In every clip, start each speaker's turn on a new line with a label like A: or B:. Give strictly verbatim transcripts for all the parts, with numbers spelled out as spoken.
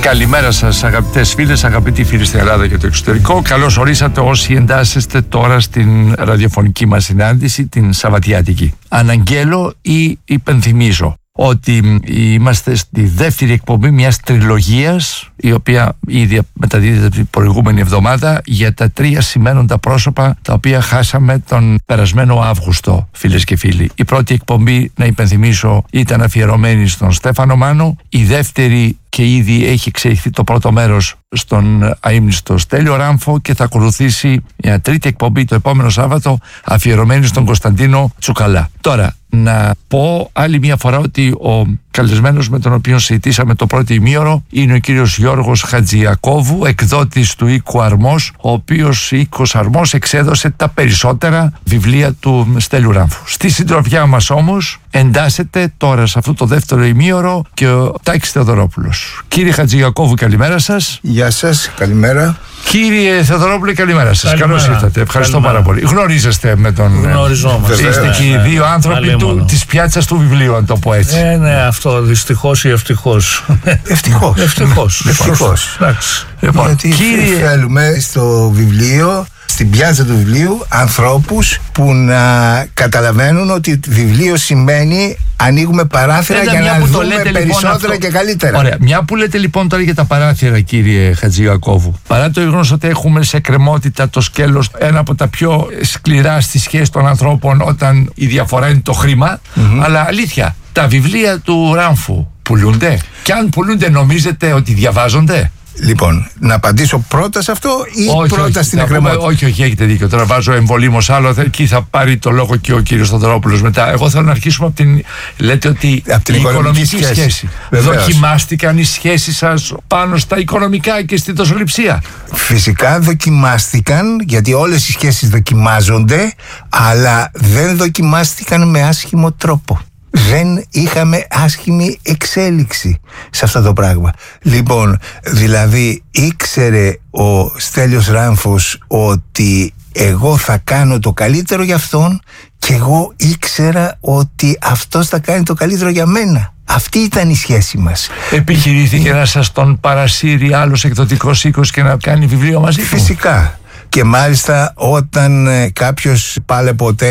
A: Καλημέρα σας αγαπητές φίλες, αγαπητοί φίλοι στην Ελλάδα και το εξωτερικό. Καλώς ορίσατε όσοι εντάσσεστε τώρα στην ραδιοφωνική μας συνάντηση, την Σαββατιάτικη. Αναγγέλω ή υπενθυμίζω ότι είμαστε στη δεύτερη εκπομπή μιας τριλογίας, η οποία ήδη μεταδίδεται την προηγούμενη εβδομάδα, για τα τρία σημαίνοντα πρόσωπα τα οποία χάσαμε τον περασμένο Αύγουστο, φίλες και φίλοι. Η πρώτη εκπομπή, να υπενθυμίσω, ήταν αφιερωμένη στον Στέφανο Μάνο. Η δεύτερη, και ήδη έχει εξελιχθεί το πρώτο μέρος, στον αείμνηστο Στέλιο Ράμφο, και θα ακολουθήσει μια τρίτη εκπομπή το επόμενο Σάββατο αφιερωμένη στον Κωνσταντίνο Τσουκαλά. Τώρα, να πω άλλη μια φορά ότι ο καλεσμένος με τον οποίο συζητήσαμε το πρώτο ημίωρο είναι ο κύριος Γιώργος Χατζιακόβου, εκδότης του οίκου Αρμός, ο οποίος οίκος Αρμός εξέδωσε τα περισσότερα βιβλία του Στέλιου Ράμφου. Στη συντροφιά μας όμως εντάσσεται τώρα σε αυτό το δεύτερο ημίωρο και ο Τάκης Θεοδωρόπουλος. Κύριε Χατζιακόβου, καλημέρα σας.
B: Γεια σας, καλημέρα.
A: Κύριε Θεοδωρόπουλε, καλημέρα σας. Καλώς ήρθατε. Ευχαριστώ καλημέρα. πάρα πολύ. Γνωρίζεστε με τον.
C: Γνωριζόμαστε.
A: Είστε και οι δύο άνθρωποι του, της πιάτσας του βιβλίου, αν το πω έτσι.
C: Ε, ναι, αυτό δυστυχώς ή ευτυχώς.
B: Ευτυχώς.
C: Ευτυχώς.
B: Ευτυχώς.
A: Λοιπόν,
B: γιατί κύριε... θέλουμε στο βιβλίο, στην πιάτσα του βιβλίου, ανθρώπους που να καταλαβαίνουν ότι βιβλίο σημαίνει ανοίγουμε παράθυρα Έντα, για να δούμε περισσότερα λοιπόν και καλύτερα.
A: Ωραία. Μια που λέτε λοιπόν τώρα για τα παράθυρα, κύριε Χατζιακόβου, παρά το γεγονός ότι έχουμε σε κρεμότητα το σκέλος, ένα από τα πιο σκληρά στη σχέση των ανθρώπων, όταν η διαφορά είναι το χρήμα, mm-hmm. αλλά αλήθεια, τα βιβλία του Ράμφου πουλούνται? Και αν πουλούνται, νομίζετε ότι διαβάζονται?
B: Λοιπόν, να απαντήσω πρώτα σε αυτό ή
A: όχι,
B: πρώτα
A: όχι,
B: στην εκκρεμότητα?
A: Όχι, όχι, έχετε δίκιο. Τώρα βάζω εμβολήμως άλλο, εκεί θα πάρει το λόγο και ο κύριος Θοδωρόπουλος μετά. Εγώ θέλω να αρχίσουμε από την. Λέτε ότι
B: από την
A: η
B: οικονομική,
A: οικονομική σχέση. σχέση. Δοκιμάστηκαν οι σχέσεις σας πάνω στα οικονομικά και στη δοσοληψία?
B: Φυσικά δοκιμάστηκαν, γιατί όλες οι σχέσεις δοκιμάζονται, αλλά δεν δοκιμάστηκαν με άσχημο τρόπο. Δεν είχαμε άσχημη εξέλιξη σε αυτό το πράγμα. Λοιπόν, δηλαδή ήξερε ο Στέλιος Ράμφος ότι εγώ θα κάνω το καλύτερο για αυτόν και εγώ ήξερα ότι αυτός θα κάνει το καλύτερο για μένα. Αυτή ήταν η σχέση μας.
A: Επιχειρήθηκε να σας τον παρασύρει άλλος εκδοτικός οίκος και να κάνει βιβλίο μαζί του?
B: Φυσικά. Και μάλιστα όταν ε, κάποιος πάλε ποτέ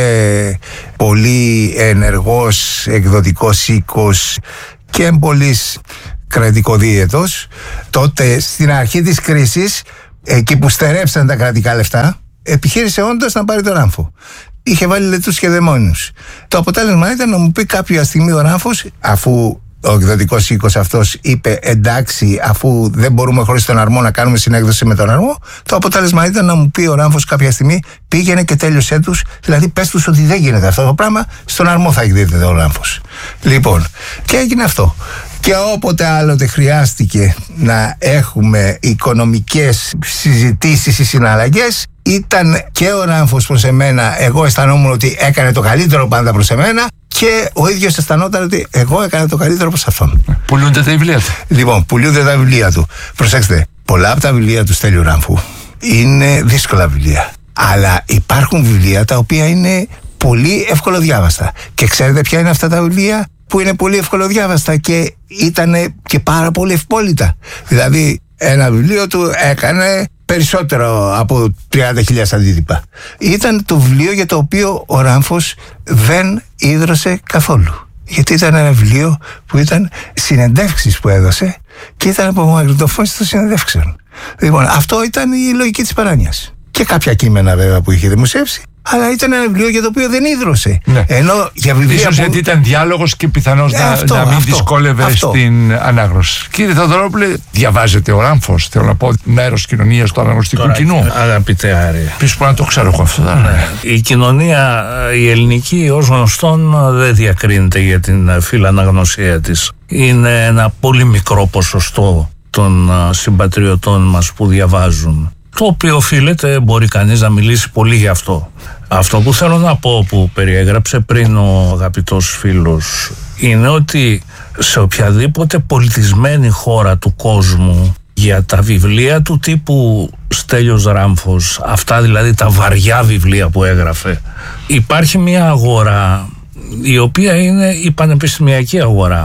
B: πολύ ενεργός εκδοτικός οίκος και εμπολής κρατικοδίαιτος, τότε στην αρχή της κρίσης, εκεί που στερέψαν τα κρατικά λεφτά, επιχείρησε όντως να πάρει το Ράμφο. Είχε βάλει λετούς και δαιμόνιους. Το αποτέλεσμα ήταν να μου πει κάποια στιγμή ο Ράμφος, αφού ο εκδοτικός οίκος αυτός είπε εντάξει, αφού δεν μπορούμε χωρίς τον Αρμό να κάνουμε συνέκδοση με τον Αρμό, το αποτέλεσμα ήταν να μου πει ο Ράμφος κάποια στιγμή, πήγαινε και τέλειωσέ τους, δηλαδή πες τους ότι δεν γίνεται αυτό το πράγμα, στον Αρμό θα εκδίδεται ο Ράμφος. Λοιπόν, και έγινε αυτό. Και όποτε άλλοτε χρειάστηκε να έχουμε οικονομικές συζητήσεις ή συναλλαγές, ήταν και ο Ράμφος προς εμένα, εγώ αισθανόμουν ότι έκανε το καλύτερο πάντα προς εμένα, και ο ίδιος αισθανόταν ότι εγώ έκανα το καλύτερο προς αυτόν.
A: Πουλούνται τα βιβλία του?
B: Λοιπόν, πουλούνται τα βιβλία του. Προσέξτε, πολλά από τα βιβλία του Στέλιου Ράμφου είναι δύσκολα βιβλία. Αλλά υπάρχουν βιβλία τα οποία είναι πολύ ευκολοδιάβαστα. Και ξέρετε ποια είναι αυτά τα βιβλία που είναι πολύ ευκολοδιάβαστα και ήταν και πάρα πολύ ευπόλυτα? Δηλαδή, ένα βιβλίο του έκανε περισσότερο από τριάντα χιλιάδες αντίτυπα. Ήταν το βιβλίο για το οποίο ο Ράμφος δεν ίδρωσε καθόλου. Γιατί ήταν ένα βιβλίο που ήταν συνεντεύξεις που έδωσε και ήταν από μαγνητοφώνηση των συνεντεύξεων. Λοιπόν, αυτό ήταν η λογική της παράνοιας. Και κάποια κείμενα βέβαια που είχε δημοσιεύσει. Αλλά ήταν ένα βιβλίο για το οποίο δεν ίδρωσε.
A: Ναι.
B: Ενώ για βιβλία.
A: Ίσως
B: που...
A: γιατί ήταν διάλογος και πιθανώς ε, να, αυτό, να μην αυτό, δυσκόλευε αυτό. Στην ανάγνωση. Κύριε Θεοδωρόπουλε, διαβάζετε ο Ράμφος? Θέλω να πω, μέρος κοινωνίας του αναγνωστικού Τώρα, κοινού.
C: Αγαπητέ Άρη.
A: Πίσω να το ξέρω εγώ αυτό.
C: Ναι. Η κοινωνία, η ελληνική, ως γνωστόν, δεν διακρίνεται για την φιλαναγνωσία της. Είναι ένα πολύ μικρό ποσοστό των συμπατριωτών μας που διαβάζουν. Το οποίο οφείλεται, μπορεί κανείς να μιλήσει πολύ γι' αυτό. Αυτό που θέλω να πω, που περιέγραψε πριν ο αγαπητός φίλος, είναι ότι σε οποιαδήποτε πολιτισμένη χώρα του κόσμου, για τα βιβλία του τύπου Στέλιος Ράμφος, αυτά δηλαδή τα βαριά βιβλία που έγραφε, υπάρχει μια αγορά η οποία είναι η πανεπιστημιακή αγορά.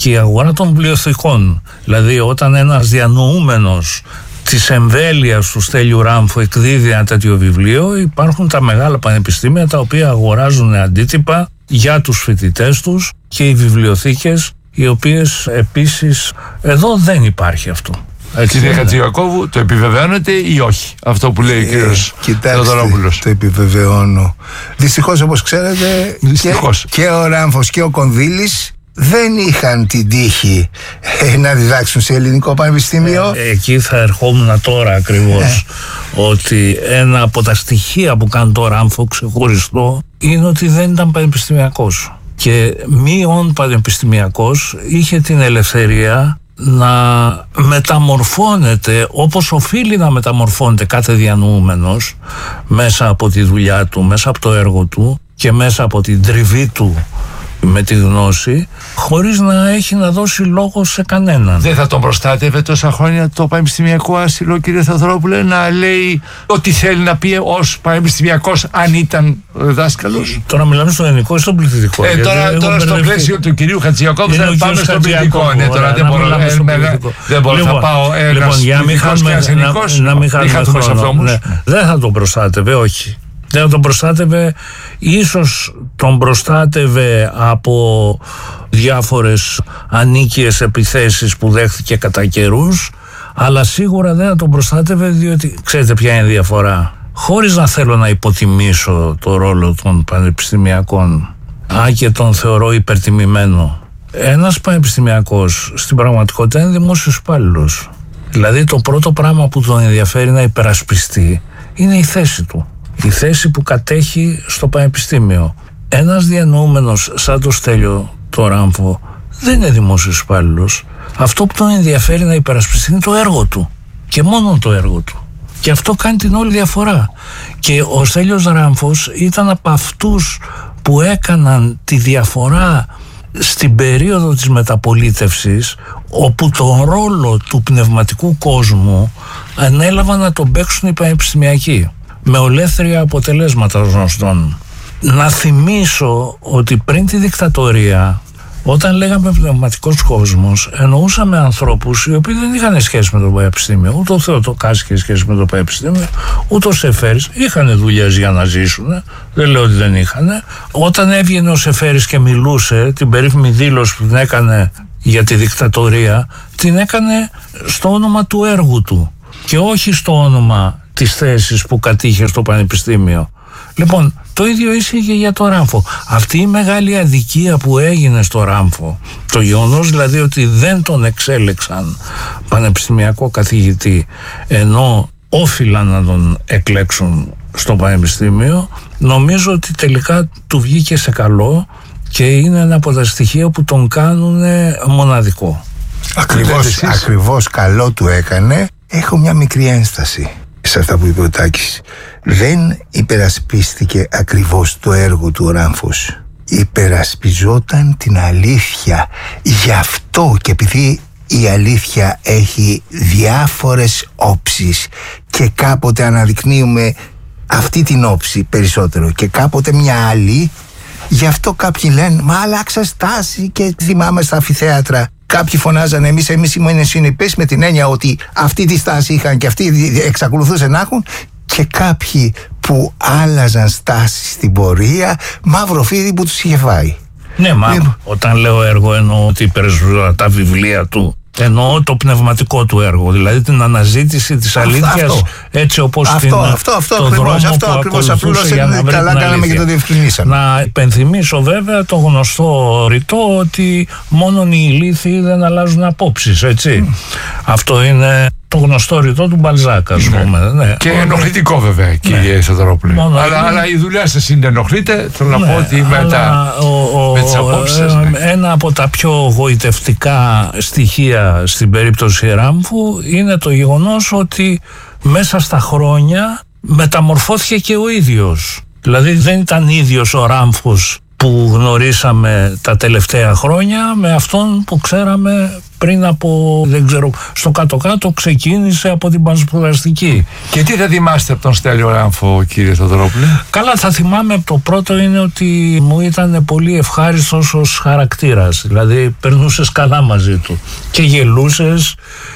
C: και η αγορά των βιβλιοθηκών. Δηλαδή όταν ένας διανοούμενος της εμβέλειας του Στέλιου Ράμφου εκδίδει ένα τέτοιο βιβλίο, υπάρχουν τα μεγάλα πανεπιστήμια τα οποία αγοράζουν αντίτυπα για τους φοιτητές τους και οι βιβλιοθήκες, οι οποίες επίσης εδώ δεν υπάρχει αυτό.
A: Κύριε Χατζηιακώβου, το επιβεβαιώνετε ή όχι αυτό που λέει ο κύριος Θεοδωρόπουλος?
B: Το επιβεβαιώνω. Δυστυχώς, όπως ξέρετε, Δυστυχώς. Και, και ο Ράμφος και ο Κονδύλης δεν είχαν την τύχη ε, να διδάξουν σε ελληνικό πανεπιστήμιο.
C: Ε, εκεί θα ερχόμουν τώρα ακριβώς. Ε. Ότι ένα από τα στοιχεία που κάνει το Ράμφο ξεχωριστό είναι ότι δεν ήταν πανεπιστημιακός. Και μείον πανεπιστημιακός είχε την ελευθερία να μεταμορφώνεται όπως οφείλει να μεταμορφώνεται κάθε διανοούμενος μέσα από τη δουλειά του, μέσα από το έργο του και μέσα από την τριβή του με τη γνώση, χωρίς να έχει να δώσει λόγο σε κανέναν.
A: Δεν θα τον προστάτευε τόσα χρόνια το πανεπιστημιακό άσυλο, κύριε Θεοδωρόπουλε, να λέει ό,τι θέλει να πει ως πανεπιστημιακός, αν ήταν δάσκαλος?
C: Τώρα μιλάμε στο ελληνικό ή στο πληθυντικό?
A: Ε, τώρα τώρα στο πλαίσιο του κυρίου Χατζηιακώβου θα πάμε στο πληθυντικό. Ναι, τώρα δεν μπορώ, δεν μπορώ λοιπόν, θα πάω ένας πληθυντικός και ασθενικός.
C: Να μην χάνουμε χρόνο. Ναι. Δεν θα τον προστάτευε, όχι. Δεν τον προστάτευε, ίσως τον προστάτευε από διάφορες ανίκειες επιθέσεις που δέχθηκε κατά καιρούς, αλλά σίγουρα δεν τον προστάτευε, διότι ξέρετε ποια είναι η διαφορά. Χωρίς να θέλω να υποτιμήσω το ρόλο των πανεπιστημιακών, αν και τον θεωρώ υπερτιμημένο, ένας πανεπιστημιακός στην πραγματικότητα είναι δημόσιος υπάλληλος. Δηλαδή το πρώτο πράγμα που τον ενδιαφέρει να υπερασπιστεί είναι η θέση του. Η θέση που κατέχει στο πανεπιστήμιο. Ένας διανοούμενος σαν το Στέλιο το Ράμφο δεν είναι δημόσιος υπάλληλος. Αυτό που τον ενδιαφέρει να υπερασπιστεί είναι το έργο του και μόνο το έργο του. Και αυτό κάνει την όλη διαφορά. Και ο Στέλιος Ράμφος ήταν από αυτούς που έκαναν τη διαφορά στην περίοδο της μεταπολίτευσης, όπου τον ρόλο του πνευματικού κόσμου ανέλαβαν να τον παίξουν οι πανεπιστημιακοί, με ολέθρια αποτελέσματα ως γνωστόν. Να θυμίσω ότι πριν τη δικτατορία, όταν λέγαμε πνευματικός κόσμος, εννοούσαμε ανθρώπους οι οποίοι δεν είχαν σχέση με το πανεπιστήμιο. Ούτε ο Θεοτοκάς είχε σχέση με το πανεπιστήμιο, ούτε ο Σεφέρης. Είχαν δουλειές για να ζήσουν, δεν λέω ότι δεν είχαν. Όταν έβγαινε ο Σεφέρης και μιλούσε, την περίφημη δήλωση που την έκανε για τη δικτατορία, την έκανε στο όνομα του έργου του και όχι στο όνομα της θέσης που κατήχε στο πανεπιστήμιο. Λοιπόν, το ίδιο ίσχυε για το Ράμφο. Αυτή η μεγάλη αδικία που έγινε στο Ράμφο, το γεγονός δηλαδή ότι δεν τον εξέλεξαν πανεπιστημιακό καθηγητή ενώ όφυλαν να τον εκλέξουν στο πανεπιστήμιο, νομίζω ότι τελικά του βγήκε σε καλό και είναι ένα από τα στοιχεία που τον κάνουν μοναδικό.
B: Ακριβώς, ακριβώς καλό του έκανε. Έχω μια μικρή ένσταση σε αυτά που είπε ο Τάκης. Δεν υπερασπίστηκε ακριβώς το έργο του ο Ράμφος. Υπερασπιζόταν την αλήθεια. Γι' αυτό και επειδή η αλήθεια έχει διάφορες όψεις και κάποτε αναδεικνύουμε αυτή την όψη περισσότερο και κάποτε μια άλλη, γι' αυτό κάποιοι λένε «Μα άλλαξα στάση» και θυμάμαι στα αμφιθέατρα. Κάποιοι φωνάζανε εμείς, εμείς ήμουν συνεπείς με την έννοια ότι αυτή τη στάση είχαν και αυτοί εξακολουθούσαν να έχουν, και κάποιοι που άλλαζαν στάση στην πορεία, μαύρο φίδι που τους είχε φάει.
C: Ναι, μα λοιπόν, όταν λέω έργο εννοώ ότι υπερασπιζόταν τα βιβλία του. Εννοώ το πνευματικό του έργο, δηλαδή την αναζήτηση της αλήθειας αυτό, έτσι όπως
B: αυτό,
C: την,
B: αυτό, αυτό,
C: το
B: ακριβώς,
C: δρόμο
B: αυτό,
C: που
B: ακριβώς,
C: ακολουθούσε για να βρει
B: καλά
C: την
B: κάναμε
C: αλήθεια.
B: και το διευκρινίσαμε.
C: Να υπενθυμίσω βέβαια το γνωστό ρητό ότι μόνον οι ηλίθιοι δεν αλλάζουν απόψεις, έτσι. Mm. Αυτό είναι το γνωστό ρητό του Μπαλζάκ, ας πούμε. Ναι. Ναι.
A: Και ενοχλητικό βέβαια, κύριε ναι. Θεοδωρόπουλε. Αλλά, ναι. αλλά η δουλειά σας είναι ενοχλείτε. Θέλω να ναι, πω ότι με, τα, ο, ο, με τις απόψεις σας, ναι. Ένα από τα πιο γοητευτικά στοιχεία στην περίπτωση Ράμφου είναι το γεγονός ότι μέσα στα χρόνια μεταμορφώθηκε και ο ίδιος. Δηλαδή δεν ήταν ίδιος ο Ράμφος
C: που γνωρίσαμε τα τελευταία χρόνια με αυτόν που ξέραμε πριν από, δεν ξέρω, στο κάτω-κάτω ξεκίνησε από την πανσπουδαστική.
A: Και τι θα θυμάστε από τον Στέλιο Ράμφο, κύριε Θοδωρόπουλε?
C: Καλά, θα θυμάμαι, το πρώτο είναι ότι μου ήταν πολύ ευχάριστος ως χαρακτήρας, δηλαδή περνούσες καλά μαζί του και γελούσες.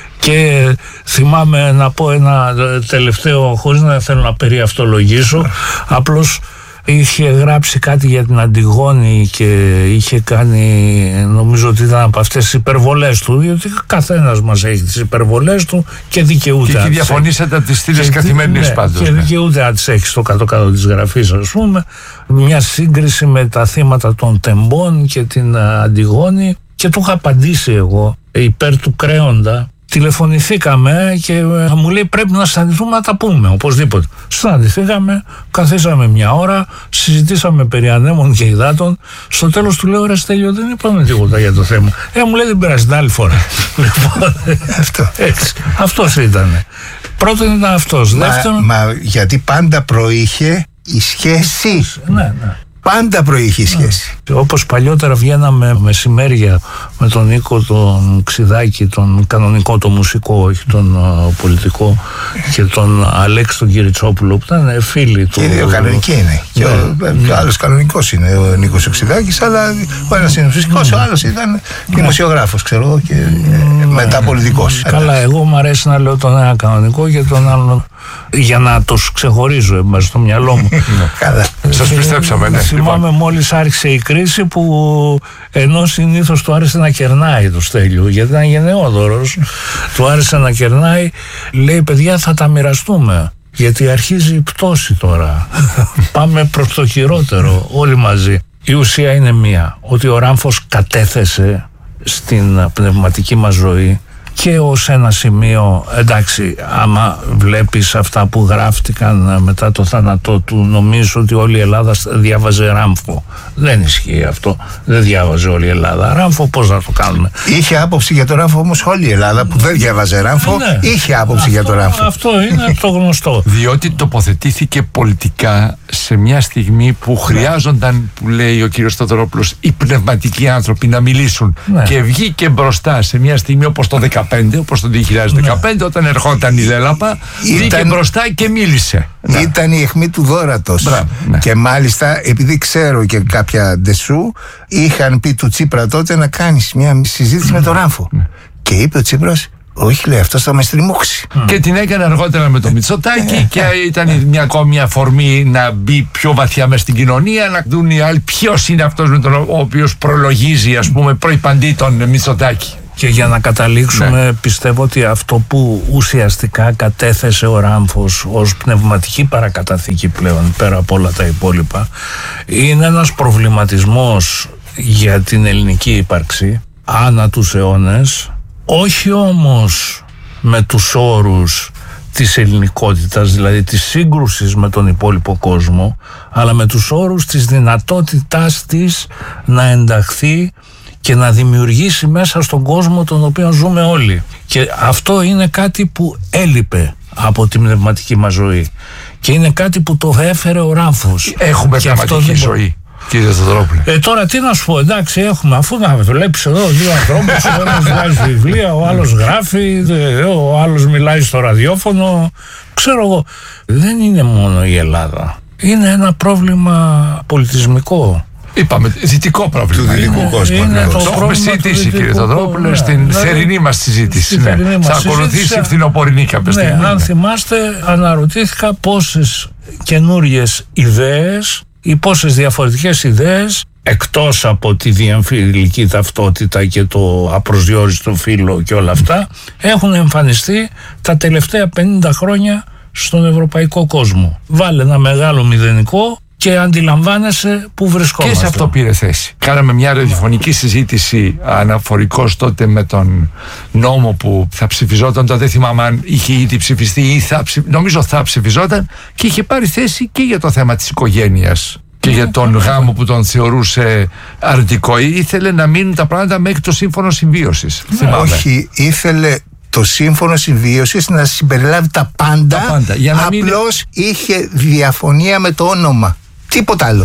C: Και θυμάμαι να πω ένα τελευταίο, χωρίς να θέλω να περιαυτολογήσω, απλώς είχε γράψει κάτι για την Αντιγόνη και είχε κάνει, νομίζω ότι ήταν από αυτές τις υπερβολές του, διότι καθένας μας έχει τις υπερβολές του και δικαιούται.
A: Και εκεί διαφωνήσατε από τις στήλες καθημερινής, ναι, πάντως.
C: Και δικαιούται να τις έχει στο κάτω-κάτω της γραφής, ας πούμε, μια σύγκριση με τα θύματα των τεμπών και την Αντιγόνη, και του είχα απαντήσει εγώ υπέρ του Κρέοντα. Τηλεφωνηθήκαμε και μου λέει πρέπει να συναντηθούμε να τα πούμε οπωσδήποτε. Συναντηθήκαμε, καθίσαμε μια ώρα, συζητήσαμε περί ανέμων και υδάτων. Στο τέλος του λέω, ρε Στέλιο, δεν είπαμε τίποτα για το θέμα. Ε, μου λέει δεν πειράζει, την άλλη φορά. Λοιπόν, αυτό. Έτσι, αυτός ήταν. Πρώτον ήταν αυτός.
B: Μα,
C: Δεύτερον,
B: μα γιατί πάντα προείχε η σχέση.
C: Ναι, ναι.
B: Πάντα προείχε η σχέση.
C: Όπως παλιότερα βγαίναμε μεσημέρια με τον Νίκο τον Ξιδάκη, τον κανονικό, τον μουσικό, όχι τον uh, πολιτικό, και τον Αλέξη τον Κυριτσόπουλο, που ήταν φίλοι του.
B: Και οι δύο κανονικοί είναι. Και ναι, ο, ναι. ο άλλος κανονικός είναι ο Νίκος ο Ξιδάκης, αλλά ο ένας είναι μουσικός, ναι. ο άλλος ήταν δημοσιογράφος, ξέρω εγώ, και ναι. μετά πολιτικός.
C: Καλά, εγώ μου αρέσει να λέω τον ένα κανονικό και τον άλλο, για να τους ξεχωρίζω μέσα στο μυαλό μου.
B: Καλά.
A: Σας πιστέψαμε, ναι.
C: Θυμάμαι μόλις άρχισε η κρίση που ενώ συνήθως του άρεσε να κερνάει το Στέλιο, γιατί ήταν γενναιόδωρος, του άρεσε να κερνάει, λέει παιδιά θα τα μοιραστούμε γιατί αρχίζει η πτώση τώρα. Πάμε προς το χειρότερο όλοι μαζί. Η ουσία είναι μία, ότι ο Ράμφος κατέθεσε στην πνευματική μας ζωή και ως ένα σημείο, εντάξει, άμα βλέπεις αυτά που γράφτηκαν μετά το θάνατό του, νομίζω ότι όλη η Ελλάδα διάβαζε Ράμφο. Δεν ισχύει αυτό. Δεν διάβαζε όλη η Ελλάδα Ράμφο, πώς να το κάνουμε.
B: Είχε άποψη για τον Ράμφο όμως όλη η Ελλάδα που δεν διάβαζε Ράμφο, ναι, είχε άποψη αυτό, για τον Ράμφο.
C: Αυτό είναι το γνωστό.
A: Διότι τοποθετήθηκε πολιτικά σε μια στιγμή που χρειάζονταν, που λέει ο κύριος Θοδωρόπουλος, οι πνευματικοί άνθρωποι να μιλήσουν. Ναι. Και βγήκε μπροστά σε μια στιγμή όπως το δεκαπέντε, όπως το δύο χιλιάδες δεκαπέντε, ναι, όταν ερχόταν η Λέλαπα, βγήκε μπροστά και μίλησε.
B: Ήταν η αιχμή του δώρατος.
A: Μπράβο, ναι.
B: Και μάλιστα, επειδή ξέρω και κάποια ντεσού, είχαν πει του Τσίπρα τότε να κάνεις μια συζήτηση ναι. με τον Ράμφο. Ναι. Και είπε ο Τσίπρας, όχι, λέει, αυτός θα με στριμώξει.
A: Mm. Και την έκανε αργότερα με το Μητσοτάκη και ήταν μια ακόμη αφορμή να μπει πιο βαθιά μες στην κοινωνία, να δουν οι άλλοι ποιος είναι αυτός με τον ο οποίος προλογίζει, ας πούμε, προϋπαντή τον Μητσοτάκη.
C: Και για να καταλήξουμε, ναι, πιστεύω ότι αυτό που ουσιαστικά κατέθεσε ο Ράμφος ως πνευματική παρακαταθήκη πλέον, πέρα από όλα τα υπόλοιπα, είναι ένας προβληματισμός για την ελληνική ύπαρξη ανά τους αιώνες, όχι όμως με τους όρους της ελληνικότητας, δηλαδή της σύγκρουσης με τον υπόλοιπο κόσμο, αλλά με τους όρους της δυνατότητάς της να ενταχθεί και να δημιουργήσει μέσα στον κόσμο τον οποίο ζούμε όλοι. Και αυτό είναι κάτι που έλειπε από τη πνευματική μας ζωή. Και είναι κάτι που το έφερε ο Ράμφος.
A: Έχουμε και πνευματική ζωή, κύριε Θοδωρόπουλε.
C: Ε, τώρα τι να σου πω, εντάξει, έχουμε, αφού να βλέπεις εδώ δύο ανθρώπους, ο ένας βγάζει βιβλία, ο άλλος γράφει, ο άλλος μιλάει στο ραδιόφωνο. Ξέρω εγώ, δεν είναι μόνο η Ελλάδα. Είναι ένα πρόβλημα πολιτισμικό.
A: Είπαμε, δυτικό πρόβλημα.
B: Του δυτικού κόσμου.
A: Το έχουμε συζητήσει, κύριε Θοδωρόπουλε, ναι, στην δηλαδή, θερινή μας συζήτηση. Ναι.
C: Ναι.
A: Θα ακολουθήσει η φθινοπορεινή κάποια στιγμή.
C: Ναι, αν θυμάστε, αναρωτήθηκα πόσες καινούριες ιδέες ή πόσες διαφορετικές ιδέες, εκτός από τη διεμφυλική ταυτότητα και το απροσδιόριστο φύλο και όλα αυτά, έχουν εμφανιστεί τα τελευταία πενήντα χρόνια στον ευρωπαϊκό κόσμο. Βάλε ένα μεγάλο μηδενικό και αντιλαμβάνεσαι που βρισκόμαστε.
A: Και σε αυτό πήρε θέση. Κάναμε μια ραδιοφωνική συζήτηση αναφορικώς τότε με τον νόμο που θα ψηφιζόταν. Τότε δεν θυμάμαι αν είχε ήδη ψηφιστεί ή θα ψηφιζόταν. Νομίζω θα ψηφιζόταν, και είχε πάρει θέση και για το θέμα της οικογένειας και για τον γάμο που τον θεωρούσε αρνητικό. Ήθελε να μείνουν τα πράγματα μέχρι το σύμφωνο συμβίωσης.
B: Όχι, ήθελε το σύμφωνο συμβίωσης να συμπεριλάβει τα πάντα, τα πάντα. Για να απλώς μην... είχε διαφωνία με το όνομα. Τίποτα άλλο.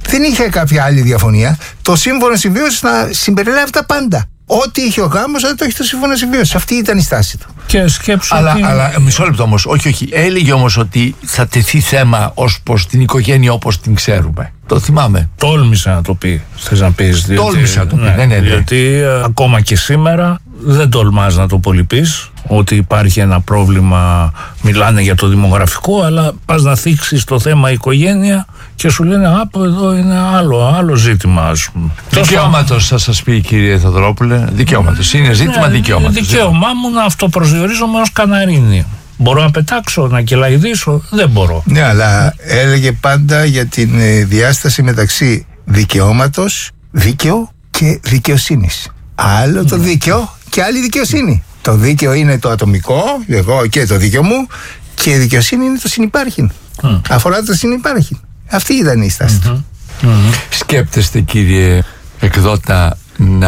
B: Δεν είχε κάποια άλλη διαφωνία. Το σύμφωνο συμβίωσης να συμπεριλάβει τα πάντα. Ό,τι είχε ο γάμος, δεν το έχει το σύμφωνο συμβίωσης. Αυτή ήταν η στάση του.
C: Και σκέψου
A: Αλλά,
C: ότι...
A: αλλά μισό λεπτό όμως, όχι, όχι. Έλεγε όμως ότι θα τεθεί θέμα ως προς την οικογένεια όπως την ξέρουμε. Το θυμάμαι.
C: Τόλμησε να το πει, θες να πεις. Διότι,
A: Τόλμησε να το πει, ναι, ναι, ναι.
C: Διότι ε, ακόμα και σήμερα δεν τολμάς να το πολυπείς, ότι υπάρχει ένα πρόβλημα, μιλάνε για το δημογραφικό, αλλά πας να θίξεις το θέμα οικογένεια και σου λένε «Άπο, εδώ είναι άλλο, άλλο ζήτημα», ας πούμε.
A: Δικαιώματος θα σας πει, κύριε Θοδωρόπουλε. Δικαιώματος. Είναι ζήτημα
C: ναι,
A: δικαιώματος.
C: Δικαίωμά μου να αυτοπροσδιορίζομαι ως Καναρίνη. Μπορώ να πετάξω, να κελαϊδίσω, δεν μπορώ.
B: Ναι, αλλά έλεγε πάντα για την ε, διάσταση μεταξύ δικαιώματος, δίκαιο και δικαιοσύνης. Άλλο το δίκαιο και άλλη δικαιοσύνη. Το δίκαιο είναι το ατομικό, εγώ και το δίκαιο μου, και η δικαιοσύνη είναι το συνυπάρχειν. Mm. Αφορά το συνυπάρχειν. Αυτή ήταν η στάση mm-hmm. του.
A: Mm-hmm. Σκέπτεστε, κύριε εκδότα, να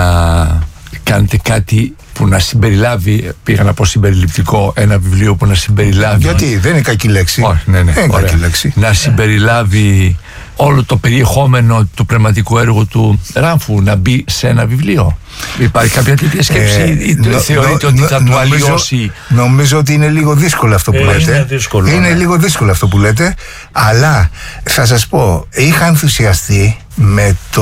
A: κάνετε κάτι που να συμπεριλάβει, πήγα να πω συμπεριληπτικό, ένα βιβλίο που να συμπεριλάβει.
B: Γιατί δεν είναι κακή λέξη.
A: Όχι, ναι, ναι,
B: δεν είναι κακή λέξη.
A: Να συμπεριλάβει όλο το περιεχόμενο του πνευματικού έργου του Ράμφου, να μπει σε ένα βιβλίο. Υπάρχει κάποια τέτοια σκέψη ε, ή νο, θεωρείτε νο, ότι θα νο, του αλλοιώσει?
B: Νομίζω ότι είναι λίγο δύσκολο αυτό που ε, λέτε.
C: Είναι, δύσκολο,
B: είναι
C: ναι.
B: λίγο δύσκολο αυτό που λέτε. Αλλά θα σας πω, είχα ενθουσιαστεί με το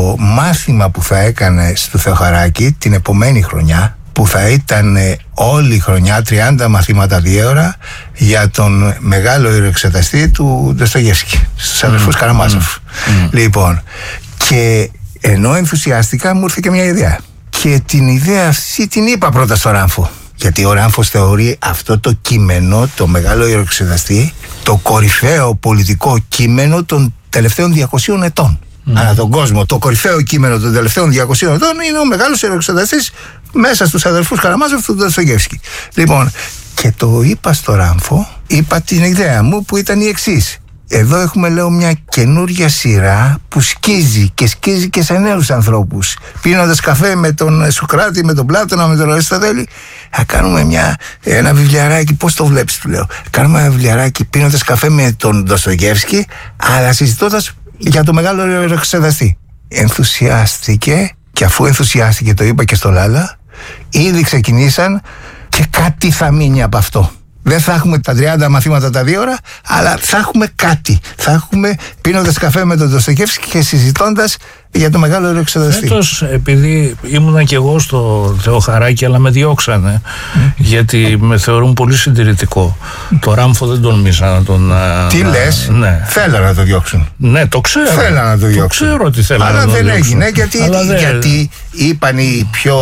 B: μάθημα που θα έκανε στο Θεοχαράκη την επομένη χρονιά, που θα ήταν όλη η χρονιά τριάντα μαθήματα δύο ώρα για τον μεγάλο ιεροεξεταστή του Ντοστογεύσκη, στους αδερφούς mm. Καραμάζοφ. Mm. Λοιπόν, και ενώ ενθουσιάστηκα, μου ήρθε και μια ιδέα. Και την ιδέα αυτή την είπα πρώτα στο Ράμφο. Γιατί ο Ράμφος θεωρεί αυτό το κείμενο, το μεγάλο ιεροεξεταστή, το κορυφαίο πολιτικό κείμενο των τελευταίων διακοσίων ετών. Mm. Ανά τον κόσμο, το κορυφαίο κείμενο των τελευταίων διακοσίων ετών είναι ο μεγάλος ιεροεξεταστής μέσα στους αδερφούς Καραμάζοφ του Ντοστογεύσκη. Λοιπόν, και το είπα στο Ράμφο, είπα την ιδέα μου που ήταν η εξής. Εδώ έχουμε, λέω, μια καινούργια σειρά που σκίζει και σκίζει και σε νέους ανθρώπους. Πίνοντας καφέ με τον Σοκράτη, με τον Πλάτωνα, με τον Αριστοτέλη, θα κάνουμε μια, ένα βιβλιαράκι. Πώς το βλέπεις, του λέω. Κάνουμε ένα βιβλιαράκι πίνοντας καφέ με τον Ντοστογεύσκη, αλλά συζητώντας για το μεγάλο ιεροεξεταστή. Ενθουσιάστηκε, και αφού ενθουσιάστηκε, το είπα και στο Λάλα, ήδη ξεκινήσαν και κάτι θα μείνει από αυτό. Δεν θα έχουμε τα τριάντα μαθήματα τα δύο ώρα, αλλά θα έχουμε κάτι. Θα έχουμε πίνοντας καφέ με τον Ντοστογεύσκη και συζητώντας για το μεγάλο ιεροεξεταστή.
C: Φέτος, επειδή ήμουνα και εγώ στο Θεοχαράκη, αλλά με διώξανε, mm. γιατί με θεωρούν πολύ συντηρητικό. Mm. Το Ράμφο δεν τολμήσα να τον...
B: Τι να... λες,
C: ναι.
B: Θέλα να το διώξουν.
C: Ναι, το ξέρω.
B: Θέλα να το διώξουν.
C: Το ξέρω ότι θέλα
B: αλλά
C: να το
B: δεν
C: διώξουν.
B: έγινε, γιατί,
C: δεν...
B: γιατί είπαν οι πιο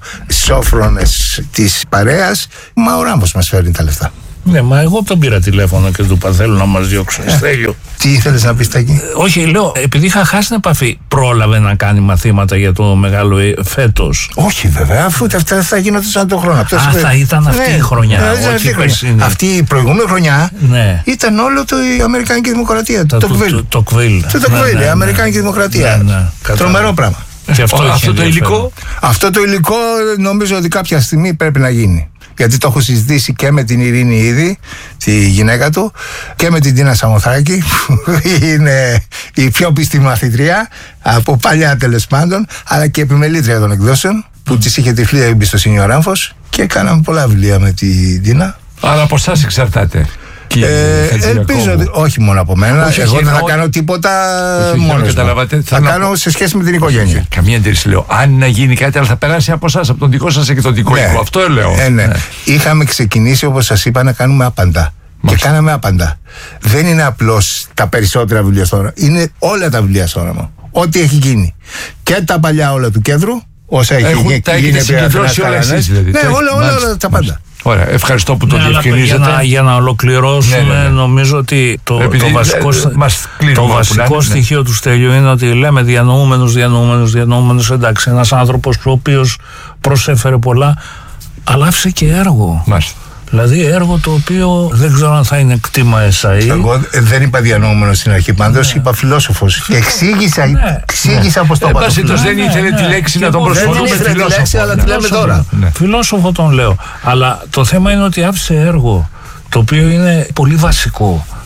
B: σόφρονες της παρέας, μα ο Ράμφος μας φέρνει τα λεφτά.
C: Ναι, μα εγώ τον πήρα τηλέφωνο και του είπα: θέλω να μας διώξουν. Στέλιο.
B: Τι ήθελες να πεις, Τάκη?
C: Όχι, λέω, επειδή είχα χάσει την επαφή, πρόλαβε να κάνει μαθήματα για το μεγάλο φέτος?
B: Όχι, βέβαια, αφού αυτά θα γίνονται σαν τον χρόνο.
C: Α, θα ήταν αυτή η χρονιά. Αυτή
B: η προηγούμενη χρονιά ήταν όλο το η Αμερικανική Δημοκρατία. Το Κβίλ.
C: Το Κβίλ.
B: Το Κβίλ, η Αμερικανική Δημοκρατία. Τρομερό πράγμα.
A: Αυτό το υλικό.
B: Αυτό το υλικό νομίζω ότι κάποια στιγμή πρέπει να γίνει. Γιατί το έχω συζητήσει και με την Ειρήνη ήδη, τη γυναίκα του, και με την Τίνα Σαμοθράκη, που είναι η πιο πιστή μαθητρία από παλιά, τέλος πάντων, αλλά και επιμελήτρια των εκδόσεων, που mm. της είχε τυφλή εμπιστοσύνη ο Ράμφος, και κάναμε πολλά βιβλία με την Τίνα.
A: Αλλά από εσάς εξαρτάται.
B: Ε, ελπίζω ότι όχι μόνο από μένα. Όχι, εγώ δεν θα κάνω τίποτα μόνο. Θα, θα κάνω να... σε σχέση με την οικογένεια.
A: Όχι, καμία αντίρρηση, λέω. Αν να γίνει κάτι, αλλά θα περάσει από εσάς, από τον δικό σας εκδοτικό οίκο. Ναι. Αυτό λέω.
B: Ε, ναι. Ναι. Είχαμε ξεκινήσει, όπως σας είπα, να κάνουμε άπαντα. Μάλιστα. Και κάναμε άπαντα. Δεν είναι απλώς τα περισσότερα βιβλία στο όραμα. Είναι όλα τα βιβλία στο όραμα. Ό,τι έχει γίνει. Και τα παλιά όλα του κέντρου, όσα έχει γίνει.
A: Τα έχετε συγκεντρώσει όλα εσείς, δηλαδή.
B: Ναι, όλα τα πάντα.
A: Ωραία, ευχαριστώ που το
C: ναι,
A: διευκρινίζετε.
C: Για να, για να ολοκληρώσουμε, ναι, ναι. νομίζω ότι το, το βασικό, το βασικό στοιχείο ναι. του Στέλιου είναι ότι λέμε διανοούμενος, διανοούμενος, διανοούμενος. Εντάξει, ένας άνθρωπος ο οποίος προσέφερε πολλά, αλλά άφησε και έργο. Μάλιστα. Δηλαδή έργο το οποίο δεν ξέρω αν θα είναι κτήμα εσάι.
B: Εγώ δεν είπα διανοούμενο στην αρχή, πάντως ναι. είπα φιλόσοφος. Εξήγησα, ναι. εξήγησα ναι. πως το είπα.
A: Εμπάσχετος δεν ήθελε τη λέξη να τον προσφωνούμε φιλόσοφο.
B: Αλλά τη λέμε τώρα.
C: Φιλόσοφο τον λέω. Αλλά το θέμα είναι ότι άφησε έργο το οποίο είναι πολύ βασικό.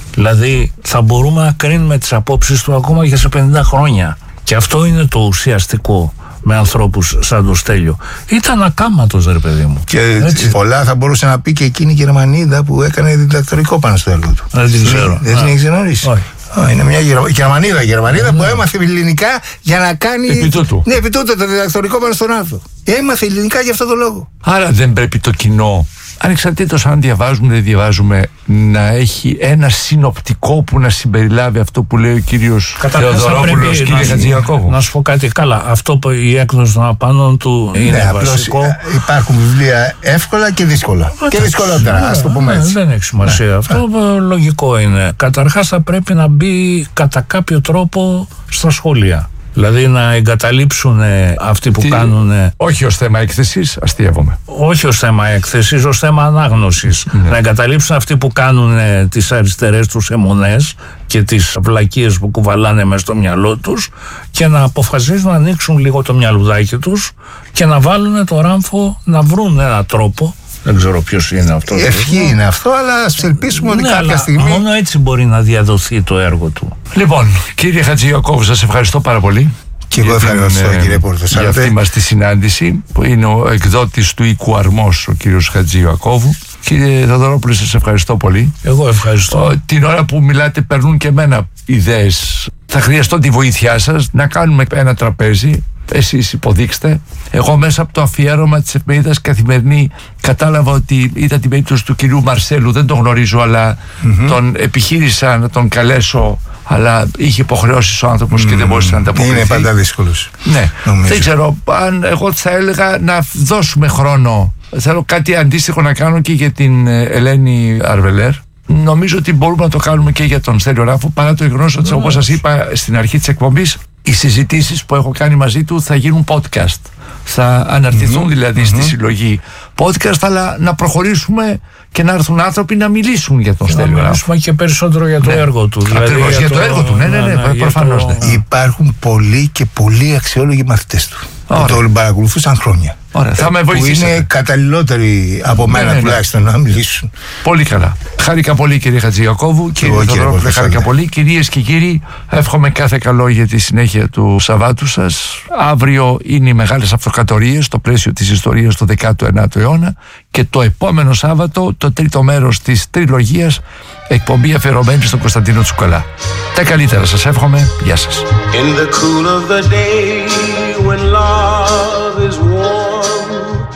C: Δηλαδή θα μπορούμε να κρίνουμε τις απόψεις του ακόμα και σε πενήντα χρόνια. Και αυτό είναι το ουσιαστικό με ανθρώπους σαν το Στέλιο. Ήταν ακάματος, ρε παιδί μου.
B: Και
C: έτσι.
B: Πολλά θα μπορούσε να πει και εκείνη η Γερμανίδα που έκανε διδακτορικό πάνω στο έργο του.
C: Δεν την ξέρω.
B: Δεν την έχεις γνωρίσει?
C: Όχι.
B: Oh, είναι μια Γερμα... Γερμανίδα, Γερμανίδα που έμαθε ελληνικά για να κάνει.
A: Επί τούτου.
B: Ναι, επί τούτου, το διδακτορικό πάνω στον άνθρωπο. Έμαθε ελληνικά για αυτόν τον λόγο.
A: Άρα δεν πρέπει το κοινό, ανεξαρτήτως αν διαβάζουμε ή δεν διαβάζουμε, να έχει ένα συνοπτικό που να συμπεριλάβει αυτό που λέει ο κύριος Θεοδωρόπουλος, κύριε Χατζηιακώβου.
C: Να σου πω κάτι. Καλά, αυτό που η έκδοση των απάνων του είναι
B: ναι,
C: βασικό.
B: Απλώς, υπάρχουν βιβλία εύκολα και δύσκολα. Ε, και δυσκολότερα, ας το πούμε έτσι.
C: Δεν έχει σημασία ναι. αυτό. Ναι. Λογικό είναι. Καταρχάς θα πρέπει να μπει κατά κάποιο τρόπο στα σχολεία. Δηλαδή να εγκαταλείψουν αυτοί που Τι... κάνουν.
A: Όχι ως θέμα έκθεσης, αστείευομαι.
C: Όχι ως θέμα έκθεσης, ως θέμα ανάγνωσης. Ναι. Να εγκαταλείψουν αυτοί που κάνουν τις αριστερές τους αιμονές και τις βλακίες που κουβαλάνε μέσα στο μυαλό τους και να αποφασίσουν να ανοίξουν λίγο το μυαλουδάκι τους και να βάλουν το ράμφο, να βρουν έναν τρόπο. Δεν ξέρω ποιος είναι αυτό.
B: Ευχή είναι αυτό, αλλά ας ελπίσουμε ότι
C: ναι,
B: κάποια στιγμή.
C: Μόνο έτσι μπορεί να διαδοθεί το έργο του.
A: Λοιπόν, κύριε Χατζηιακώβου, σας ευχαριστώ πάρα πολύ.
B: Και εγώ ευχαριστώ, κύριε Πορτοσάλτε,
A: για αυτή μας τη συνάντηση, που είναι ο εκδότης του οίκου Αρμός, ο κύριος Χατζηιακώβου. Κύριε Θεοδωρόπουλε, σας ευχαριστώ πολύ.
C: Εγώ ευχαριστώ.
A: Ο, την ώρα που μιλάτε, περνούν και εμένα ιδέες. Θα χρειαστώ τη βοήθειά σας να κάνουμε ένα τραπέζι. Εσείς υποδείξτε. Εγώ μέσα από το αφιέρωμα της εφημερίδας Καθημερινή κατάλαβα ότι είδα την περίπτωση του κυρίου Μαρσέλου. Δεν τον γνωρίζω, αλλά mm-hmm. τον επιχείρησα να τον καλέσω, αλλά είχε υποχρεώσεις ο άνθρωπος mm-hmm. και δεν μπορούσε να ανταποκριθεί.
B: Είναι πάντα δύσκολος.
A: Ναι, νομίζω. Δεν ξέρω αν εγώ θα έλεγα να δώσουμε χρόνο. Θέλω κάτι αντίστοιχο να κάνω και για την Ελένη Αρβελέρ. Νομίζω ότι μπορούμε να το κάνουμε και για τον Στέλιο Ράφο, παρά το γεγονός ότι, όπως σας είπα στην αρχή της εκπομπής, οι συζητήσεις που έχω κάνει μαζί του θα γίνουν podcast. Θα αναρτηθούν mm-hmm. δηλαδή mm-hmm. στη συλλογή podcast, αλλά να προχωρήσουμε και να έρθουν άνθρωποι να μιλήσουν για τον Στέλιο Ράφο. Να μιλήσουμε
C: και περισσότερο για το ναι. έργο του.
A: Δηλαδή Ακριβώς για, για το, το έργο του, ναι, ναι, ναι, ναι, ναι προφανώς. Το...
B: Ναι. Υπάρχουν πολλοί και πολλοί αξιόλογοι μαθητές του. Ωραία. Που τον παρακολουθούσαν χρόνια.
A: Ωραία, θα με
B: βοηθήσετε. Που είναι καταλληλότεροι από μένα, ναι, ναι, τουλάχιστον να μιλήσουν.
A: Πολύ καλά. Χάρηκα πολύ, κύριε Χατζηιακώβου. Κύριε Θεοδωρόπουλε, χάρηκα πολύ. Κυρίες και κύριοι, εύχομαι κάθε καλό για τη συνέχεια του Σαββάτου σας. Αύριο είναι οι μεγάλες αυτοκρατορίες στο πλαίσιο της ιστορίας του δέκατου ένατου αιώνα. Και το επόμενο Σάββατο, το τρίτο μέρος της τριλογίας, εκπομπή αφιερωμένη στον Κωνσταντίνο Τσουκαλά. Τα καλύτερα σας εύχομαι. Γεια σας. In the cool of the day, when love is warm,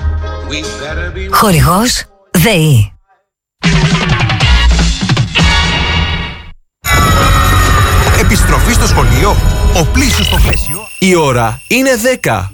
A: we better be...
D: Χορηγός ΔΕΗ.
E: Επιστροφή στο σχολείο, ο πλήσιος στο πλαίσιο. Η ώρα είναι δέκα.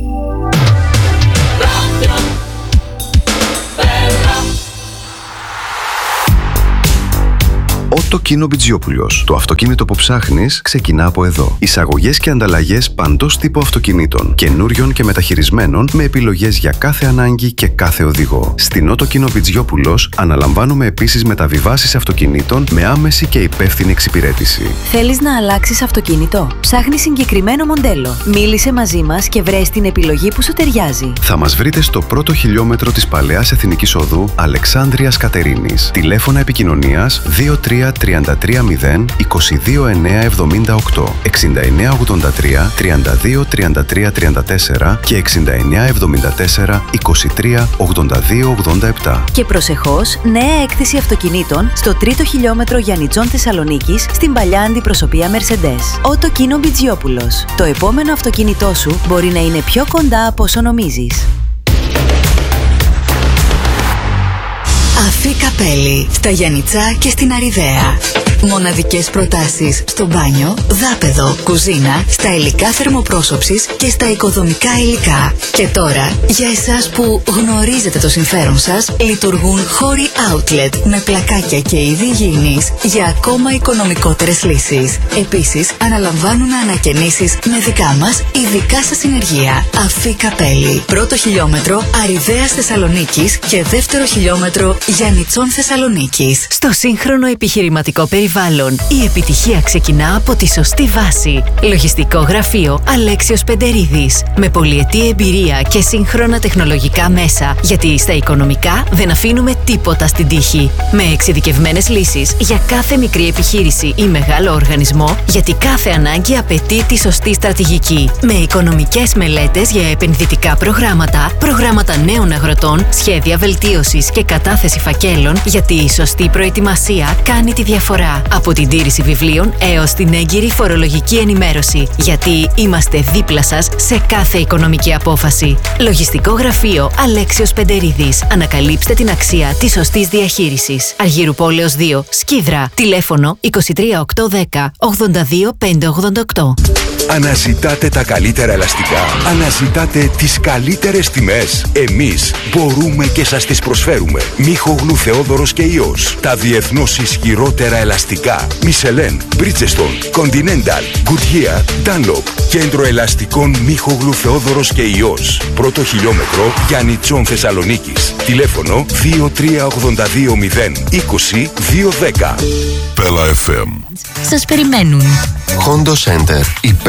E: Ότο Κίνο Μπιτζιόπουλος. Το αυτοκίνητο που ψάχνεις ξεκινά από εδώ. Εισαγωγές και ανταλλαγές παντός τύπου αυτοκινήτων, καινούριων και μεταχειρισμένων, με επιλογές για κάθε ανάγκη και κάθε οδηγό. Στην Ότο Κίνο Μπιτζιόπουλος αναλαμβάνουμε επίσης μεταβιβάσεις αυτοκινήτων με άμεση και υπεύθυνη εξυπηρέτηση.
D: Θέλεις να αλλάξεις αυτοκίνητο? Ψάχνεις συγκεκριμένο μοντέλο? Μίλησε μαζί μας και βρες την επιλογή που σου ταιριάζει.
E: Θα μας βρείτε στο πρώτο χιλιόμετρο της Παλαιάς Εθνικής Οδού Αλεξάνδρειας Κατερίνης. Τηλέφωνα επικοινωνίας δύο τρία τρία τρία μηδέν είκοσι δύο εννιά εβδομήντα οκτώ, εξήντα εννιά ογδόντα τρία τριάντα δύο τριάντα τρία τριάντα τέσσερα και εξήντα εννιά εβδομήντα τέσσερα είκοσι τρία ογδόντα δύο ογδόντα επτά.
D: Και προσεχώς, νέα έκθεση αυτοκινήτων στο τρίτο χιλιόμετρο Γιαννιτσών Θεσσαλονίκης στην παλιά αντιπροσωπεία Mercedes. Ότο Κίνο Μπιτζιόπουλος. Το επόμενο αυτοκίνητό σου μπορεί να είναι πιο κοντά από όσο νομίζεις.
F: Αφή Καπέλη, στα Γιαννιτσά και στην Αριδαία. Μοναδικές προτάσεις στο μπάνιο, δάπεδο, κουζίνα, στα υλικά θερμοπρόσωψης και στα οικοδομικά υλικά. Και τώρα, για εσάς που γνωρίζετε το συμφέρον σας, λειτουργούν χώροι outlet με πλακάκια και είδη υγιεινής για ακόμα οικονομικότερες λύσεις. Επίσης, αναλαμβάνουν ανακαινήσεις με δικά μας ειδικά σας συνεργεία. Αφή Καπέλη, πρώτο χιλιόμετρο Αριδαίας Θεσσαλονίκης και δεύτερο χιλιόμετρο Γιαννιτσών Θεσσαλονίκης.
D: Στο σύγχρονο επιχειρηματικό περιβάλλον περιβάλλον. Η επιτυχία ξεκινά από τη σωστή βάση. Λογιστικό γραφείο Αλέξιος Πεντερίδης. Με πολυετή εμπειρία και σύγχρονα τεχνολογικά μέσα. Γιατί στα οικονομικά δεν αφήνουμε τίποτα στην τύχη. Με εξειδικευμένες λύσεις για κάθε μικρή επιχείρηση ή μεγάλο οργανισμό, γιατί κάθε ανάγκη απαιτεί τη σωστή στρατηγική. Με οικονομικές μελέτες για επενδυτικά προγράμματα, προγράμματα νέων αγροτών, σχέδια βελτίωσης και κατάθεση φακέλων, γιατί η σωστή προετοιμασία κάνει τη διαφορά. Από την τήρηση βιβλίων έως την έγκυρη φορολογική ενημέρωση, γιατί είμαστε δίπλα σας σε κάθε οικονομική απόφαση. Λογιστικό γραφείο Αλέξιος Πεντερίδης. Ανακαλύψτε την αξία της σωστής διαχείρισης. Αργύρου Πόλεως δύο, Σκίδρα. Τηλέφωνο είκοσι τρία οκτακόσια δέκα ογδόντα δύο πεντακόσια ογδόντα οκτώ.
G: Αναζητάτε τα καλύτερα ελαστικά. Αναζητάτε τις καλύτερες τιμές. Εμείς μπορούμε και σας τις προσφέρουμε. Μίχογλου Θεόδωρος και Υιός. Τα διεθνώς ισχυρότερα ελαστικά. Michelin, Bridgestone, Continental, Goodyear, Dunlop. Κέντρο ελαστικών Μίχογλου Θεόδωρος και Υιός. Πρώτο χιλιόμετρο Γιαννιτσών Θεσσαλονίκης. Τηλέφωνο δύο τρία ογδόντα δύο μηδέν είκοσι δύο δέκα.
H: Πέλα εφ εμ.
I: Σας περιμένουν.
H: Hondo Center.